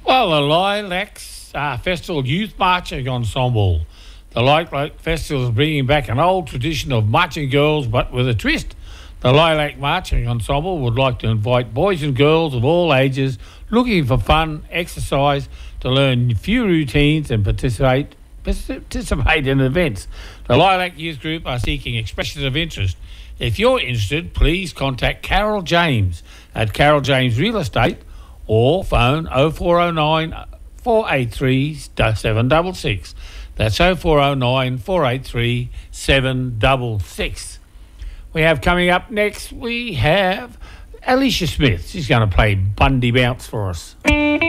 Well, the Lilacs Festival Youth Marching Ensemble. The Lilac Festival is bringing back an old tradition of marching girls, but with a twist. The Lilac Marching Ensemble would like to invite boys and girls of all ages looking for fun, exercise, to learn few routines and participate in events. The Lilac Youth Group are seeking expressions of interest. If you're interested, please contact Carol James at Carol James Real Estate or phone 0409 483 766. That's 0409 483 766. We have coming up next, we have Alicia Smith. She's going to play Bundy Bounce for us.